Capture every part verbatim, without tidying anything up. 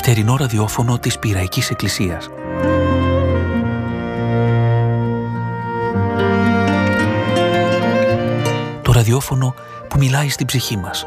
νυχτερινό ραδιόφωνο της Πειραϊκής Εκκλησίας. Το ραδιόφωνο που μιλάει στην ψυχή μας.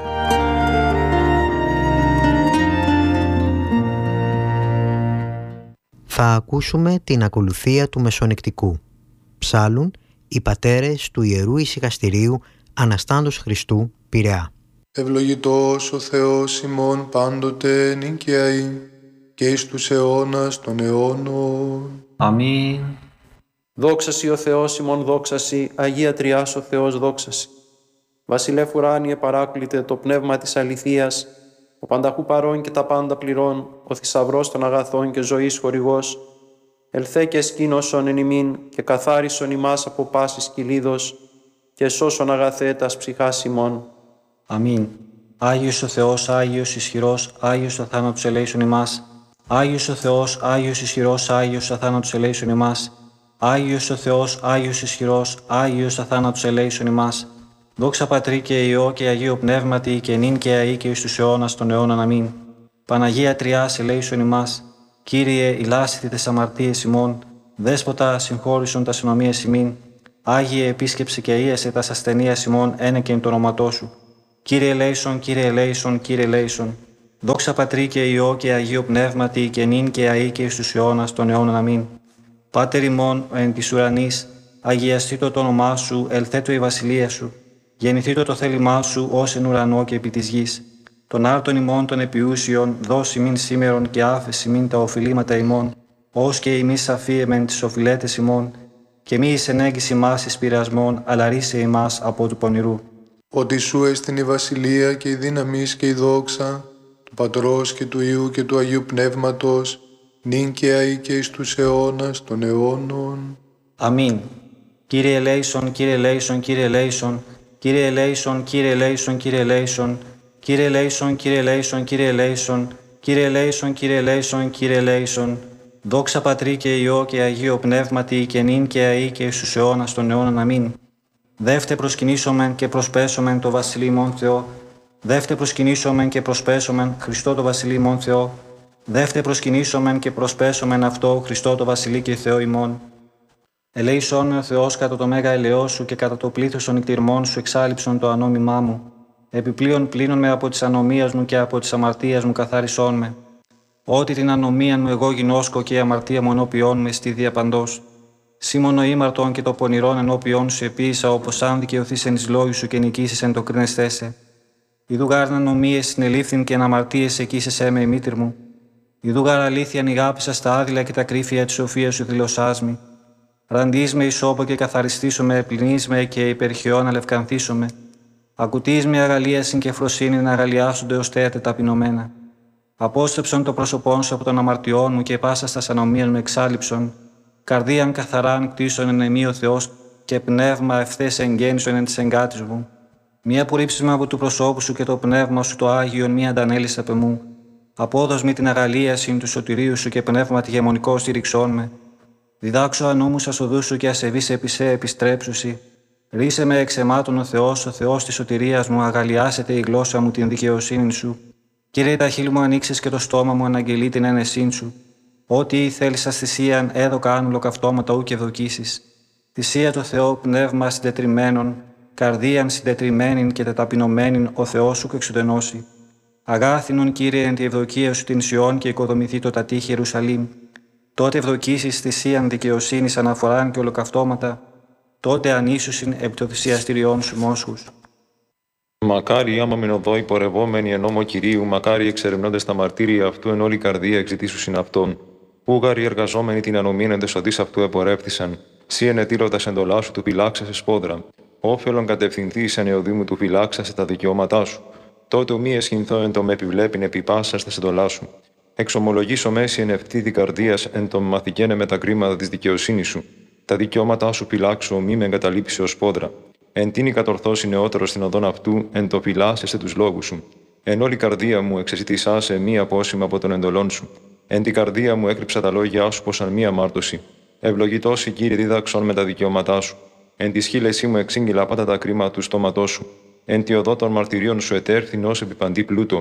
Θα ακούσουμε την ακολουθία του Μεσονεκτικού. Ψάλλουν οι πατέρες του Ιερού Ησυχαστηρίου Αναστάντος Χριστού, Πειραιά. Ευλογητός ο Θεός ημών πάντοτε νικιαή και εις τους αιώνας των αιώνων. Αμήν. Δόξασι ο Θεός ημών, δόξασι, Αγία Τριάς ο Θεός δόξασι. Βασιλεύ ουράνιε παράκλητε το πνεύμα της αληθείας, ο πανταχού παρών και τα πάντα πληρών, ο θησαυρός των αγαθών και ζωής χορηγός, ελθέ και σκήνωσον εν ημίν και καθάρισον ημάς από πάσης κυλίδος και σώσον αγαθέ τας ψυχάς ημών. Αμήν. Άγιος ο Θεός, Άγιος ισχυρός, Άγιος αθάνατος ελέησον ημάς. Άγιος ο Θεός, Άγιος ισχυρός, Άγιος αθάνατος ελέησον ημάς. Άγιος ο Θεός, Άγιος ισχυρός, Άγιος αθάνατος ελέησον ημάς. Δόξα Πατρί και Υιό και Αγίο Πνεύματι και νυν και αεί και εις τους αιώνας των αιώνων. Αμήν. Παναγία Τριάς ελέησον ημάς. Κύριε, ηλάσθητη τες αμαρτίες ημών. Δέσποτα, συγχώρησον τας ενομίες ημίν. Άγιε, επίσκεψε και ίεσε τας ασθενείας ημών, ένεκεν το όνοματό σου. Κύριε ελέησον, Κύριε ελέησον, Κύριε ελέησον. Δόξα Πατρί και Υιό και Αγίο Πνεύματι και νυν και αεί και εις τους αιώνας των αιώνων. Αμήν. Πάτερ ημών εν της ουρανής, αγιαστήτω το όνομά σου, ελθέτω η βασιλεία σου. Γεννηθήτω το θέλημά σου ως εν ουρανό και επί της γης. Τον άρτον ημών των επιούσιων, δώσει μην σήμερον και άφεση μην τα οφειλήματα ημών, ως και ημείς αφίεμεν τις οφειλέτες ημών, και μη εις ενέγγιση μας εις πειρασμών, αλλά ρίσε ημάς από του πονηρού. Ότι σου έστειν η βασιλεία και η δύναμις και η δόξα, του Πατρός και του Υιού και του Αγίου Πνεύματος, νυν και αεί και εις τους αιώνας των αιώνων. Αμήν. Κύριε ελέησον, Κύριε ελέησον, Κύριε ελέησον, Κύριε ελέησον, Κύριε ελέησον, Κύριε ελέησον, Κύριε ελέησον, Κύριε ελέησον, Κύριε ελέησον, Κύριε ελέησον, Κύριε ελέησον, Κύριε ελέησον. Δόξα Πατρί και Υιό και Αγίο Πνεύματι και νυν και αεί και εις τους αιώνας των αιώνων. Αμήν. Δεύτε προσκυνήσομεν και προσπέσομεν το Βασιλεί μόν Θεό. Δεύτε προσκυνήσομεν και προσπέσομεν Χριστό το Βασιλεί μόν Θεό. Δεύτε προσκυνήσομεν και προσπέσομεν αυτό Χριστό το Βασιλεί και Θεό ημών. Ελέησόν με ο Θεός κατά το μέγα ελαιό σου και κατά το πλήθος των νηκτηρμών σου εξάλειψον το ανώμημά μου. Επιπλέον πλύνον με από της ανομίας μου και από της αμαρτίας μου καθάρισόν με. Ότι την ανομία μου εγώ γινώσκω και η αμαρτία μου ενώπιόν με στη διαπαντός. Σήμωνο ήμαρτον και το πονηρόν ενώπιόν σου επίησα, όπως αν δικαιωθείς εν εις λόγου σου και νικήσεις εν το κρίνεσθέσαι. Ιδού γάρ ανομίες συνελήφθην και αναμαρτίες εκείσεσέ με η μήτυρ μου. Ιδού γάρ αλήθειαν ηγάπησα στα άδειλα και τα κρύφια της σοφίας σου δηλωσάς μη. Ραντείς με ισόπο και καθαριστήσω με, πλυνείς με και υπερχαιών αλευκανθήσω με. Ακουτείς με αγαλίασιν και φροσύνη να αγαλιάσονται ως θέατε ταπεινωμένα. Απόστρεψον το πρόσωπόν σου από των αμαρτιών μου και πάσα στα ανομίας μου εξάλειψον. Καρδίαν καθαράν κτίσον εν εμεί ο Θεός και πνεύμα ευθές εγγέννησον εν της εγκάτης μου. Μία απορρίψισμα από του προσώπου σου και το πνεύμα σου το Άγιον μία αντανέλης απ' εμού. Απόδος μη την αγαλίασιν του σωτηρίου σου και πνεύμα τη γεμονικό στήριξόν με. Διδάξω ανώμους ασοδούς σου και ασεβείς επί σε επιστρέψουσι. Ρίσε με εξαιμάτων ο Θεός, ο Θεός της σωτηρίας μου, αγαλιάσετε η γλώσσα μου την δικαιοσύνη σου. Κύριε, τα χείλη μου ανοίξεις και το στόμα μου αναγγελεί την ένεσήν σου. Ό,τι θέλεις ας θυσίαν, έδωκα αν ολοκαυτώματα ου και ευδοκίσεις. Θυσία το Θεό, πνεύμα συντετριμένων, καρδίαν συντετριμένην και τεταπεινωμένην, ο Θεός σου εξουδενώσει. Αγάθινον, Κύριε, εν τη ευδοκία σου την Σιών και οικοδομηθεί το τατήχη Ιερουσαλήμ. Τότε ευδοκίσεις θυσίαν δικαιοσύνης αναφοράν και ολοκαυτώματα, τότε ανήσουσιν επί το θυσιαστηριών σου μόσχους. Μακάρι άμα μεν οδό υπορευόμενοι εν νόμο Κυρίου, μακάρι εξερευνώντες τα μαρτύρια αυτού εν όλη καρδία εξητήσουσιν αυτόν. Ούγαροι εργαζόμενοι την ανομίαν εν τεσοδείς αυτού επορεύθησαν, σύ ενετήλωτας εντολά σου του φυλάξασε σπόδρα. Όφελον κατευθυνθείς εν εωδήμου του φυλάξασε τα δικαιώματά σου. Τότε ου μη εσχυνθώ εν το με επιβλέπειν επί πάσας τας εντολάς σου. Εξομολογήσω μέση εν ευθύδη καρδίας εν το μαθηκένε με τα κρίματα της δικαιοσύνης σου. Τα δικαιώματά σου φυλάξω, μη με εγκαταλείψει ως σπόδρα. Εν τίνη κατορθώσει νεότερο στην οδόν αυτού, εν το φυλάσσεσαι τους λόγους σου. Εν όλη καρδία μου εξεζητησάσαι μη απόσημα από τον εντολών σου. Εν την καρδία μου έκρυψα τα λόγια σου πως αν μη αμάρτωση. Ευλογητός η Κύριε δίδαξον με τα δικαιώματά σου. Εν τη σχήλεσή μου εξήγηλα πάντα τα κρίματα του στόματός σου. Εν τη οδό των μαρτυρίων σου ετέρθην ως επιπαντή πλούτο.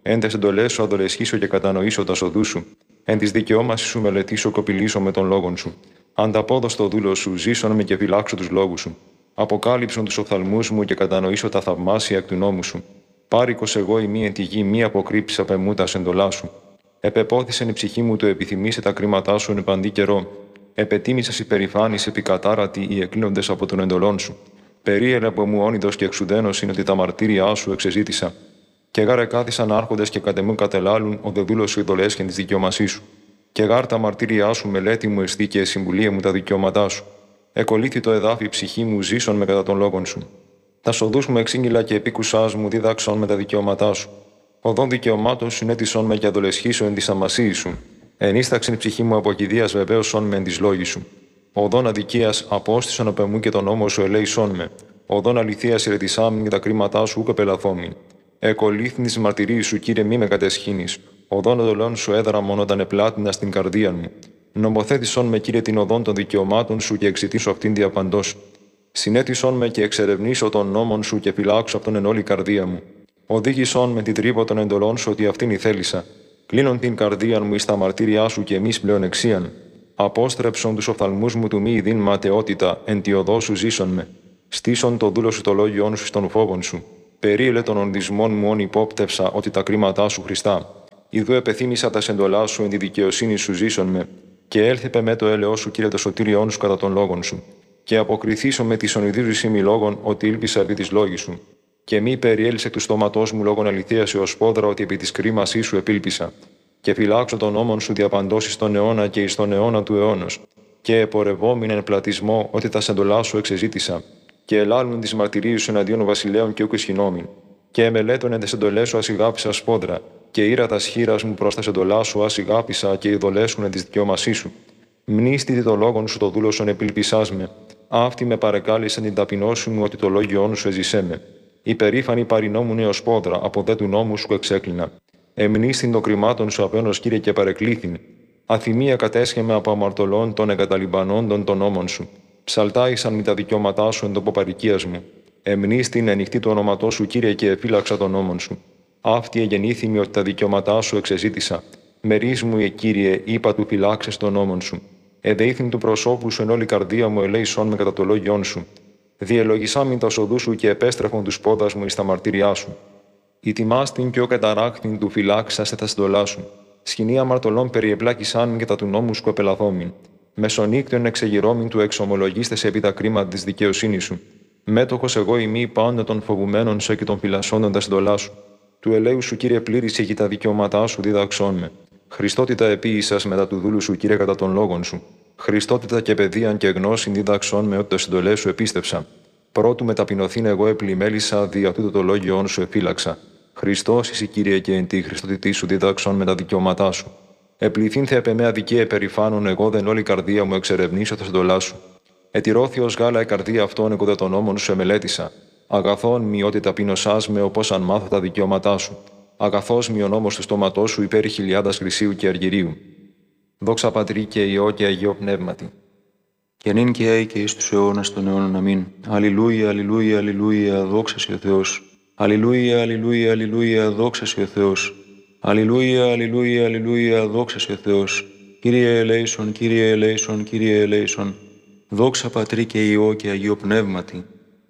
Εν τες εντολές σου αδολεσχήσω και κατανοήσω τα οδού σου. Εν της δικαιώμασης σου μελετήσω κοπηλήσω με τον λόγον σου. Ανταπόδοστο δούλο σου, ζήσον με και φυλάξω τους λόγους σου. Αποκάλυψον τους οφθαλμούς μου και κατανοήσω τα θαυμάσια εκ του νόμου σου. Πάρικος εγώ η μη εν τη γη, μη αποκρύψεις απ' εμού τα σεντολά σου. Επεπόθησεν η ψυχή μου το επιθυμήσε τα κρίματά σου εν παντή καιρό. Επετίμησας υπερηφάνης επικατάρατη οι εκλίνοντες από τον εντολών σου. Περίελε από μου όνειδος και εξουδένος είναι ότι τα μαρτύρια σου εξεζήτησα. Και γάρε κάθισαν άρχοντες και κατ' εμού κατελάλουν, ο δε δούλος σου ειδολέσχεν της δικαιωμασής σου. Και γάρ τα μαρτύρια σου μελέτη μου εστί και συμβουλία μου τα δικαιώματά σου. Εκολύθη το εδάφι ψυχή μου, ζήσον με κατά των λόγων σου. Τα σοδούς μου εξήγηλα και επίκουσάς μου, δίδαξον με τα δικαιώματά σου. Οδόν δικαιωμάτων συνέτησον με και αδολεσχήσω εν της αμασίης σου. Ενίσταξεν η ψυχή μου από κηδείας βεβαίωσον με εν της λόγης σου. Οδόν αδικίας απόστησον απ' εμού και τον νόμο σου ελέησον με. Οδόν αληθείας ηρετισάμιν και τα κρίματά σου ούκ επελαθόμην. Εκολύθην της μαρτυρίας σου, Κύριε, μη με κατεσχύνεις. Οδόν οδολών σου έδραμον όταν επλάτινα στην καρδία μου. Νομοθέτησον με, Κύριε, την οδόν των δικαιωμάτων σου και εξητήσω αυτήν διαπαντός. Συνέτησον με και εξερευνήσω των νόμων σου και φυλάξω αυτόν εν όλη καρδία μου. Οδήγησον με την τρύπο των εντολών σου ότι αυτήν ηθέλησα. Κλείνον την καρδία μου εις τα μαρτύριά σου και εμείς πλέον εξίαν. Απόστρεψον τους οφθαλμούς μου του μη ειδήν ματαιότητα, εν τη οδό σου ζήσον με. Στήσον το δούλο σου το λόγιόν σου στον φόβον σου. Περίελε των ονδισμών μου όν υπόπτευσα ότι τα κρίματά σου Χριστά. Ιδού επεθύμησα τα σεντολά σου εν τη δικαιοσύνη σου ζήσον με. Και έλθεπε με το έλεος σου, Κύριε, το σωτήριόν σου κατά των λόγων σου. Και αποκριθήσω με τη ονειδίζουσή μη λόγων ότι ήλπισα επί της λόγης σου. Και μη περιέλυσε του στόματός μου λόγων αληθείας έω πόδρα ότι επί της κρίμασής σου επήλπισα. Και φυλάξω τον νόμον σου διαπαντώσει στον αιώνα και εις τον αιώνα του αιώνος. Και επορευόμην εν πλατισμό ότι τα σεντολά σου εξεζήτησα. Και ελάλουν τις μαρτυρίες σου εναντίον βασιλέων και ούκ ισχυνόμην. Και εμελέτων εν τες εντολές σου ασυγάπησα σπόδρα. Και ήρα τα σχήρας μου προς τα σεντολά σου ασυγάπησα και ειδολέσουν εν της δικαιώμασής σου. Μνήστητη το λόγον σου το δούλωσον επήλπισάς με. Αυτή με παρεκάλεσαν την ταπεινώση μου ότι το λόγιόν σου εζησέ με. Υπερήφανη παρινόμουν έως πόδρα, από δε του νόμου σου εξέκλεινα. Εμνήστην των κρυμάτων σου απένος, Κύριε, και παρεκλήθην. Αθυμία κατέσχεμε από αμαρτωλών των εγκαταλειμπανόντων των νόμων σου. Ψαλτάησαν με τα δικαιώματά σου εν τόπο παροικίας μου. Εμνήστην ενοιχτή του ονόματό σου, Κύριε, και εφύλαξα των νόμων σου. Αυτή εγεννήθημη ότι τα δικαιώματά σου εξεζήτησα. Μερίς μου, ε, Κύριε, είπα του φυλάξε των νόμων σου. Εδέηθην του προσώπου σου εν όλη καρδία μου, ελέησόν με κατά το λόγιόν σου. Διελογισάμιν τα οδού σου και επέστρεφον του πόδας μου εις τα μαρτύριά σου. Ητιμάστην και ο καταράχθην του φυλάξασε τα στολά σου. Σκηνή αμαρτωλών περιεπλάκησάν και τα του νόμου σου επελαθόμην. Μεσονύκτων εξεγυρώμην του εξομολογίστες επί τα κρίματα της δικαιοσύνης σου. Μέτοχος εγώ ημί πάντα των φοβουμένων σου και των φυλασσόντων τα στολά σου. Του ελέου σου, Κύριε, πλήρησε και τα δικαιώματά σου διδαξών με. Χριστότητα επίησας μετά του δούλου σου, Κύριε, κατά των λόγων σου. Χριστότητα και παιδείαν και γνώσιν δίδαξών με ότι το συντολέ σου επίστεψα. Πρώτου με ταπεινωθήν εγώ επλημέλησα, δια τούτο το λόγιόν σου εφύλαξα. Χριστός εσύ, Κύριε, και εν τη Χριστότητή σου δίδαξον με τα δικαιώματά σου. Επληθήν θε επ' εμέ αδικία επερηφάνων, εγώ δεν όλη καρδία μου εξερευνήσω τα συντολά σου. Ετηρώθη ως γάλα η καρδία αυτών, εγώ δε των νόμων σου εμελέτησα. Αγαθόν μη ότι ταπεινωσάς με, όπως αν μάθω τα δικαιώματά σου. Αγαθός μη ο νόμος του στόματός σου υπέρ χιλιάδας χρυσίου και αργυρίου. Δόξα Πατρί και Υιό και Αγίο Πνεύματι. Και νυν και αεί και εις τους αιώνας των αιώνων. Αμήν. Αλληλούια, αλληλούια, αλληλούια, δόξα σοι ο Θεός. Αλληλούια, αλληλούια, αλληλούια, δόξα σοι ο Θεός. Αλληλούια, αλληλούια, αλληλούια, δόξα σοι ο Θεός. Κύριε ελέησον, Κύριε ελέησον, Κύριε ελέησον. Δόξα Πατρί και Υιό και Αγίο Πνεύματι.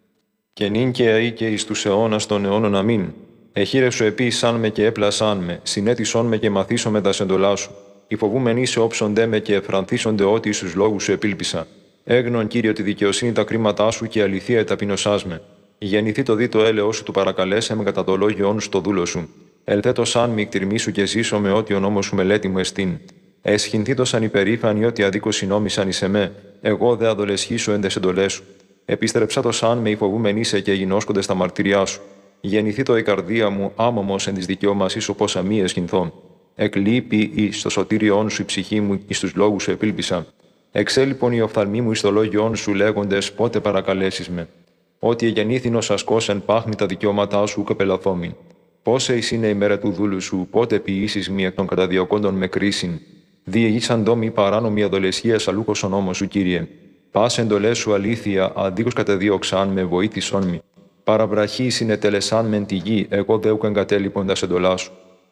Και νυν και αεί και εις τους αιώνας των αιώνων. Αμήν. Εχείρευσο επίησάν με και έπλασάν με, συνέτησόν με και μαθήσω με τα σεντολά σου. Οι φοβούμενοι σε όψονται με και εφρανθίσονται ότι εις τους λόγους σου επήλπισα. Έγνον, Κύριε, τη δικαιοσύνη τα κρίματά σου και η αληθεία εταπεινωσάς με. Γεννηθεί το δι το έλεος σου του παρακαλέσε με κατά το λόγιόν σου το δούλο σου. Ελθέτω σαν μη εκτιρμήσου και ζήσω με ό,τι ο νόμος σου μελέτη μου εστίν. Εσχυνθήτω σαν υπερήφανοι ότι αδίκω συνόμησαν εις εμέ, εγώ δε αδολεσχήσω εν τες εντολές σου. Επίστρεψα το σαν με υφοβούμενοι σε και γινώσκονται στα μαρτυριά σου. Γεννηθεί το η καρδία μου άμωμος εν της δικαιώμασής σου πόσα μη εσχυνθών. Εκλείπει εις το σωτήριόν σου η ψυχή μου, εις τους λόγους σου επήλπισα. Εξέλιπον οι οφθαλμοί μου εις το λόγιόν σου λέγοντες πότε παρακαλέσεις με. Ότι εγεννήθην ως ασκός εν πάχνη τα δικαιώματά σου ουκ επελαθόμην. Πόσε εις είναι η μέρα του δούλου σου, πότε ποιήσεις μη εκ των καταδιωκόντων με κρίσιν. Διηγήσαν ντόμοι παράνομη αδολεσχία αλούκος ο νόμος σου, Κύριε. Πας εντολές σου αλήθεια, αντίκως κατεδίωξαν με βοήθησόν μη. Παραβραχή συνετελεσάν μεν τη γη, εγώ δε ουκ εγκατέλειπον τα εντολά σου.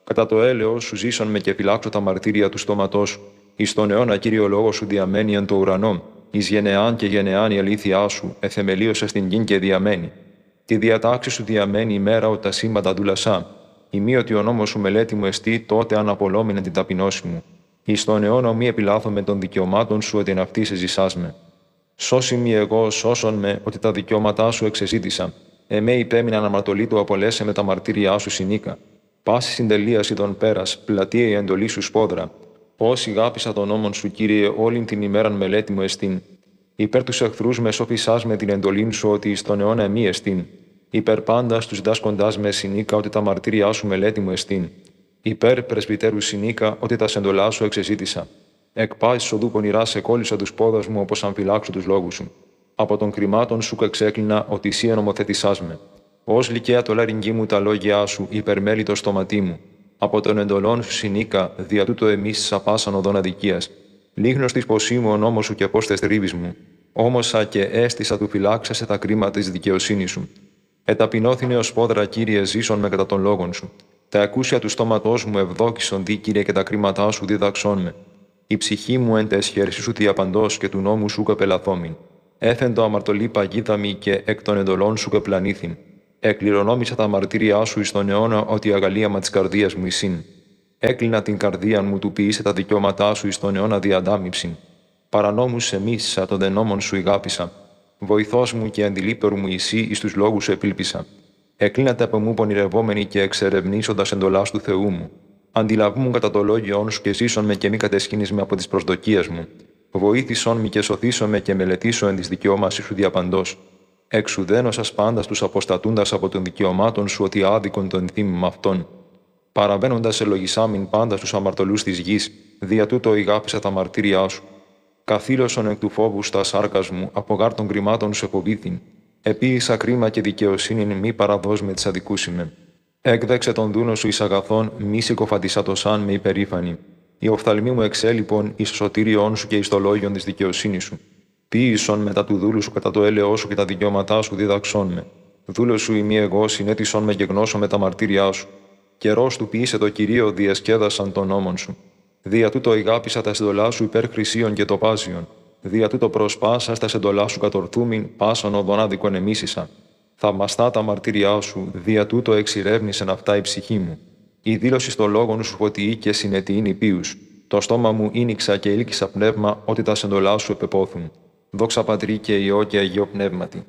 Κατά το έλεος σου ζήσον με και φυλάξω τα μαρτύρια του στόματός σου. Εις τον αιώνα, Κύριε, ο λόγος σου διαμένει εν το ουρανό. Εις γενεάν και γενεάν η αλήθειά σου, εθεμελίωσε στην γην και διαμένει. Τη διατάξη σου διαμένει η μέρα ότι τα σύμπαντα δούλασά. Ημίωτι ο νόμος σου μελέτη μου εστί, τότε αναπολόμηνε την ταπεινώση μου. Εις τον αιώνα μη επιλάθω με των δικαιωμάτων σου, ότι εν αυτή σε ζησάς με. Σώσι μη εγώ, σώσον με, ότι τα δικαιώματά σου εξεζήτησα. Εμέ υπέμειναν αμαρτωλή του, απολέσαι με τα μαρτύριά σου συνήκα. Πάση συντελείαση των πέρας, πλατεία η εντολή σου σπόδρα. Όσοι γάπησα τον νόμον σου, Κύριε, όλην την ημέραν μελέτη μου εστίν. Υπέρ τους εχθρούς με σοφισάς με την εντολήν σου, ότι εις τον αιώνα εμεί εστίν. Υπέρ πάντα τους διδάσκοντάς με συνήκα, ότι τα μαρτύριά σου μελέτη μου εστίν. Υπέρ πρεσβυτέρου συνήκα, ότι τα σεντολά σου εξεζήτησα. Εκ πάσης οδού πονηρά σε κόλλησα τους πόδας μου, όπως αν φυλάξω τους λόγους σου. Από των κρυμάτων σου εξέκλεινα, ότι εσύ ενομοθέτησάς με. Ως λυκαία το λαρυγγί μου τα λόγια σου, υπερμέλει το στοματί μου. Από των εντολών σου συνήκα, δια τούτο εμείς σαπάσαν οδόν αδικίας. Λίγνος της ποσή μου ο νόμος σου και πώς τες τρίβεις μου. Όμωσα και έστησα του φυλάξασε τα κρίματα της δικαιοσύνης σου. Εταπεινώθηνε ως πόδρα, Κύριε, ζήσον με κατά των λόγων σου. Τα ακούσια του στόματός μου ευδόκησον δι, Κύριε, και τα κρίματά σου διδαξών με. Η ψυχή μου εν τες χέρσι σου διαπαντός και του νόμου σου καπελαθόμην. Έθεν το αμαρτωλή παγίδα μη και εκ των εντολών σου κεπλανήθην. Εκληρονόμησα τα μαρτύριά σου εις τον αιώνα, ότι η αγαλίαμα της καρδίας μου εισήν. Έκλεινα την καρδία μου, του ποιήσε τα δικαιώματά σου εις τον αιώνα διαντάμιψην. Παρανόμους εμίσησα, των δενόμων σου ηγάπησα. Βοηθός μου και αντιλήπτερου μου εσύ, εις τους λόγους σου επίλπισα. Εκλίνατε από μου πονηρευόμενοι και εξερευνήσοντας εντολάς του Θεού μου. Αντιλαβούμουν κατά το λόγιόν σου και ζήσον με και μη κατεσχύνεις με από τις προσδοκίες μου. Βοήθησον με και σωθήσον με και μελετήσω εν της δικαιώμασή σου διαπαντός. Εξουδένωσας πάντα τους αποστατούντας από των δικαιωμάτων σου, ότι άδικον τον θύμημα αυτών. Παραβαίνοντας ελογισάμιν πάντα στους αμαρτωλούς της γης, δια τούτο ηγάπησα τα μαρτύριά σου. Καθήλωσον εκ του φόβου στα σάρκας μου, από γάρ των κρυμάτων σου εφοβήθην. Επίησα κρίμα και δικαιοσύνην, μη παραδός με τις αδικούσιμε. Έκδεξε τον δούνο σου εις αγαθών, μη συκοφαντισάτωσαν με υπερήφανη. Η οφθαλμή μου εξέλιπον εις σωτήριόν σου και εις το λόγιον της δικαιοσύνης σου. Ποίησον μετά του δούλου σου κατά το έλεό σου και τα δικαιώματά σου δίδαξόν με. Δούλο σου ημί εγώ, συνέτησον με και γνώσω με τα μαρτύριά σου. Καιρός του ποιήσε το Κυρίο, διασκέδασαν τον νόμον σου. Δια τούτο ηγάπησα τα συντολά σου υπέρ χρυσίων και τοπάζιων. Δια τούτο προσπάσα τα συντολά σου κατορθούμην, πάσαν οδόν άδικον εμίσησα. Θαυμαστά τα μαρτύριά σου, δια τούτο εξηρεύνησεν αυτά η ψυχή μου. Η δήλωση στο λόγον σου φωτιή και συνετιήν υπείους. Το στόμα μου ίνιξα και ήλκησα πνεύμα, ότι τα συντολά σου επεπόθουν. Δόξα Πατρί και Υιό και Αγίο Πνεύματι.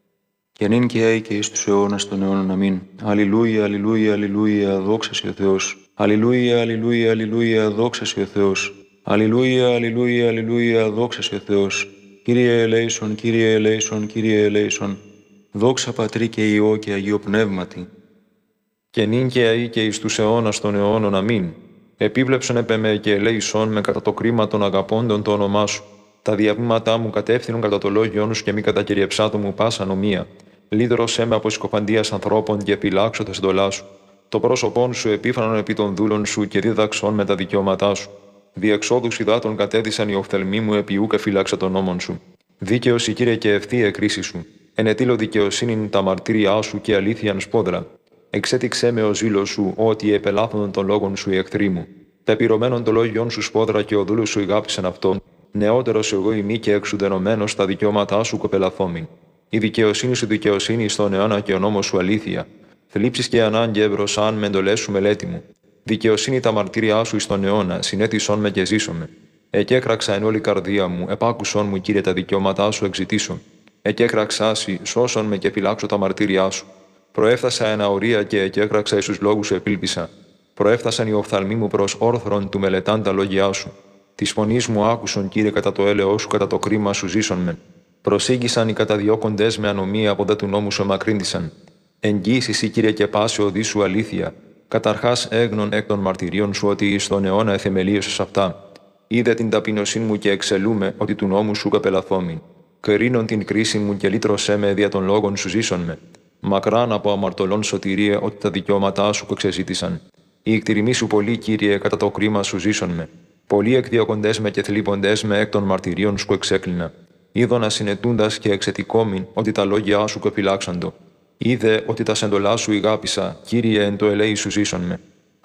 Και νυν και αεί και εις τους αιώνας των αιώνων αμήν. Αλληλούια, αλληλούια, αλληλούια, δόξα σοι ο Θεός. Αλληλούια, αλληλούια, αλληλούια, δόξα σοι ο Θεός. Αλληλούια, αλληλούια, αλληλούια, δόξα σοι ο Θεός. Κύριε ελέησον, Κύριε ελέησον, Κύριε ελέησον. Δόξα Πατρί και Υιό και Αγίο Πνεύματι. Και νυν και αεί και εις τους αιώνας των αιώνων αμήν. Επίβλεψον επ' εμέ και ελέησον με κατά το κρίμα των αγαπώντων το όνομά σου. Τα διαβήματά μου κατεύθυνον κατά το λόγιόν σου και μη κατακυριευσάτο μου πάσα νομία. Λύδρωσέ με από συκοφαντίας ανθρώπων και επιλάξω τα συντολά σου. Το πρόσωπόν σου επίφανον επί των δούλων σου και δίδαξον με τα δικαιώματά σου. Διεξόδους υδάτων κατέδυσαν οι οφθαλμοί μου επί ου και φύλαξε τον νόμον σου. Δίκαιος η Κύριε και ευθεία κρίση σου. Ενετήλω δικαιοσύνην τα μαρτύριά σου και αλήθειαν σπόδρα. Εξέτηξέ με ο ζήλος σου, ότι επελάθωνον των λόγων σου οι εχθροί μου. Τα επιρωμένων των λόγιων σου σπόδρα και ο δούλος σου ηγάπησαν αυτόν. Νεότερος εγώ ημί και εξουδενωμένος τα δικαιώματά σου κοπελαθόμην. Η δικαιοσύνη σου δικαιοσύνη στον αιώνα και ο νόμος σου αλήθεια. Θλίψεις και ανάγκη ευρωσάν με εντολές σου μελέτη μου. Δικαιοσύνη τα μαρτύριά σου εις τον αιώνα, συνέτησον με και ζήσομαι. Εκέκραξα εν όλη καρδία μου, επάκουσον μου, Κύριε, τα δικαιώματά σου εξητήσω. Εκέκραξάσι, σώσον με και φυλάξω τα μαρτύριά σου. Προέφθασα εν αορία και εκέκραξα εις τους λόγους σου επίλπισα. Προέφθασαν οι οφθαλμοί μου προς όρθρον του μελετάν τα λόγια σου. Τη φωνή μου άκουσον, Κύριε, κατά το έλεό σου, κατά το κρίμα σου ζήσον με. Προσήγησαν οι καταδιώκοντες με ανομία από δε του νόμου σου εμακρύνθησαν. Εγγύησι, Κύριε, και πάση οδή σου αλήθεια. Καταρχάς έγνων εκ των μαρτυρίων σου, ότι εις τον αιώνα εθεμελίωσες αυτά. Είδε την ταπεινωσή μου και εξελούμε, ότι του νόμου σου καπελαθόμην. Κρίνον την κρίση μου και λύτρωσέ με δια των λόγων σου ζήσον με. Μακράν από αμαρτωλών σωτηρία, ότι τα δικαιώματά σου εξεζήτησαν. Η εκτιρημή σου πολύ, Κύριε, κατά το κρίμα σου ζήσον με. Πολλοί εκδιωκοντές με και θλίβοντές με εκ των μαρτυρίων σου εξέκλεινα. Είδωνα συνετούντας και εξετικόμην, ότι τα λόγια σου κεφυλάξαντο. Είδε ότι τα σεντολά σου ηγάπησα, Κύριε, εν το ελέη σου ζήσον με.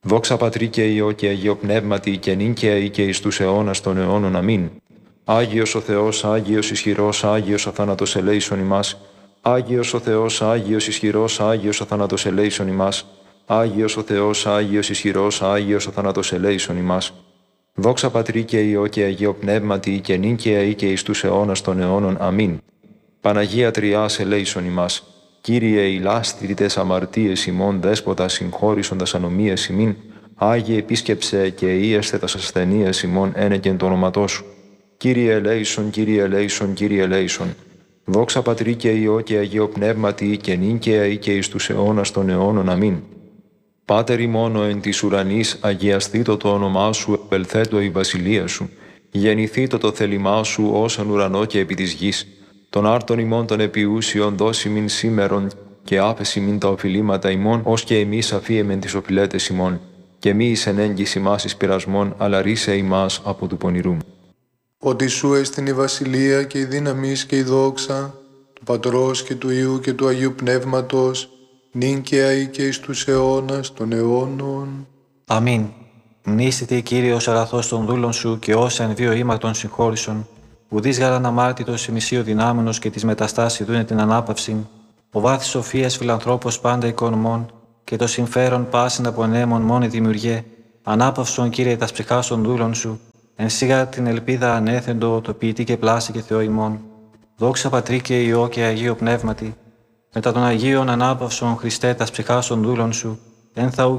Δόξα Πατρί και Υιό και Αγίο Πνεύματι και νυν και αεί και εις τους αιώνας των αιώνων. Αμήν. Άγιος ο Θεός, Άγιος ισχυρός, Άγιος αθάνατος ελέησον ημάς. Άγιος ο Θεός, Άγιος ισχυρός, Άγιος αθάνατος ελέησον ημάς. Άγιος ο Θεός, Άγιος ισχυρός, Άγιος αθάνατος ελέησον ημάς. Δόξα Πατρί και Υιό και Αγίο Πνεύματι και νυν και αεί και εις τους αιώνας των αιώνων. Αμήν. Παναγία Τριάς ελέησον ημάς. Κύριε ηλάστριτες αμαρτίες ημών, δέσποτα συγχώρησοντας ανομίες ημίν, Άγιε επίσκεψε και ίεστε τας ασθενείες ημών ένεκεν το όνοματό σου. Κύριε ελέησον, Κύριε ελέησον, Κύριε ελέησον. Δόξα Πατρί και Υιό και Αγίο Πνεύματι και νυν και αεί και εις τους αιώνας των αιώνων. Αμήν. Πάτερ ημών εν της ουρανής, αγιαστήτω το όνομά σου, επελθέτω η βασιλεία σου. Γεννηθήτω το θέλημά σου όσον ουρανό και επί της γης. Των άρτων ημών των επιούσιων δώσει μην σήμερον και άφεση μην τα οφειλήματα ημών, ως και εμείς αφίεμεν τις οφειλέτες ημών. Και μη εις ενέγγιση μας εις πειρασμών, αλλά ρίσε ημάς από του πονηρού. Ότι σου έστειν η βασιλεία και η δύναμις και η δόξα, του Πατρός και του Υιού και του Αγίου Πνεύματος, νυν και αεί και εις τους αιώνας των αιώνων. Αμήν. Μνήστηται Κύριος αγαθός των δούλων σου και όσα εν δύο ήμαρτον συγχώρησον, ουδείς γαραν αμάρτητος ημισίου δυνάμενος και της μεταστάσης δούνε την ανάπαυση, ο βάθης σοφίας φιλανθρώπος πάντα οικονομών και το συμφέρον πάσιν απονέμων μόνη δημιουργέ, ανάπαυσον Κύριε τας ψυχάς των δούλων σου, εν σίγα την ελπίδα ανέθεντο το ποιητή και πλάση και Θεό ημών. Δόξα Πατρί και Υιό και Αγίο Πνεύματι, μετά των Αγίων ανάπαυσον Χριστέ τας ψυχάς των δούλων σου, εν θαού